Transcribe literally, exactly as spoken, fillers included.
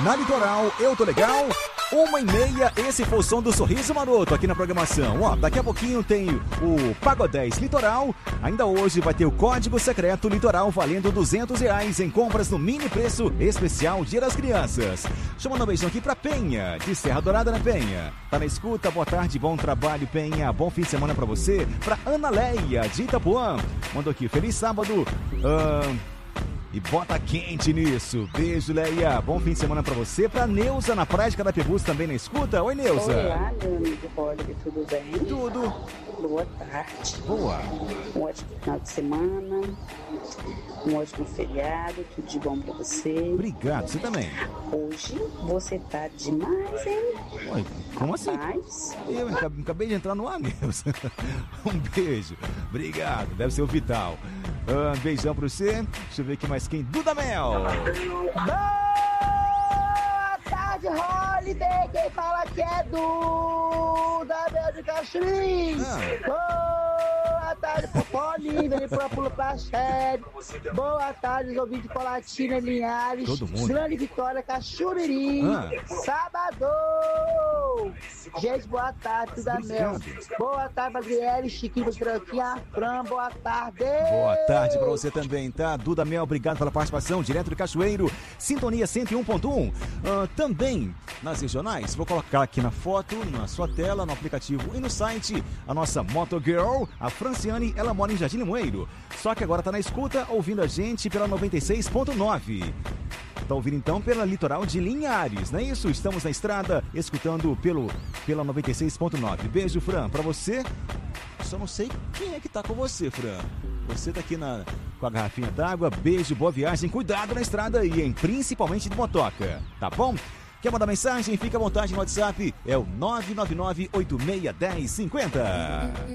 na Litoral, eu tô legal. Uma e meia, esse foi o som do Sorriso Maroto aqui na programação. Ó, daqui a pouquinho tem o Pagodez Litoral. Ainda hoje vai ter o Código Secreto Litoral valendo duzentos reais em compras no mini preço especial Dia das Crianças. Deixa eu mandar um beijão aqui pra Penha, de Serra Dourada na Penha. Tá na escuta, boa tarde, bom trabalho, Penha. Bom fim de semana pra você. Pra Ana Leia, de Itapuã. Mandou aqui, feliz sábado. Ahn... E bota quente nisso. Beijo, Leia. Bom fim de semana pra você. Pra Neuza, na Praia de Carapebus, também na escuta. Oi, Neuza. Olá, meu amigo Roger, tudo bem? Tudo. Boa tarde. Boa. Um ótimo final de semana. Um ótimo feriado. Tudo de bom pra você. Obrigado, você também. Hoje você tá demais, hein? Oi, como assim? Rapaz. Eu acabei, acabei de entrar no ar, Neuza. Um beijo. Obrigado. Deve ser o Vital. Um beijão pra você. Deixa eu ver aqui mais quem. Duda Mel. Boa tarde, Holiday. Quem fala aqui é Duda Mel de Caxias. Ah. Boa tarde, Popoli. Vem pro Pulo pra Shed. Boa tarde, os ouvintes de Colatina, Linhares. Todo mundo. Grande Vitória, Caxuriri. Ah. Sábado. Gente, boa tarde, Duda Mel. Boa tarde, Adriele, Chiquinho, Branquinha, Fran, boa tarde. Boa tarde pra você também, tá? Duda Mel, obrigado pela participação, direto do Cachoeiro, Sintonia cento e um ponto um. Uh, também nas regionais, vou colocar aqui na foto, na sua tela, no aplicativo e no site, a nossa Motogirl, a Franciane, ela mora em Jardim Limoeiro, só que agora tá na escuta, ouvindo a gente pela noventa e seis ponto nove. Tá ouvindo então pela Litoral de Linhares, não é isso? Estamos na estrada, escutando pelo, pela noventa e seis ponto nove. Beijo, Fran, pra você. Só não sei quem é que tá com você, Fran. Você tá aqui na, com a garrafinha d'água. Beijo, boa viagem. Cuidado na estrada aí, hein? Principalmente de motoca, tá bom? Quer mandar mensagem? Fica à vontade no WhatsApp. É o nove nove nove, oito seis um zero, cinco zero.